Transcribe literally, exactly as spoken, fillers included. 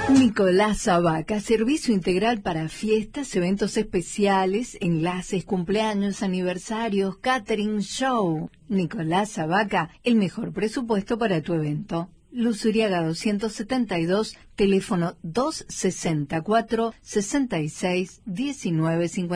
Nicolás Abaca, servicio integral para fiestas, eventos especiales, enlaces, cumpleaños, aniversarios, catering, show. Nicolás Abaca, el mejor presupuesto para tu evento. Luzuriaga doscientos setenta y dos, teléfono dos sesenta y cuatro, sesenta y seis, diecinueve cincuenta.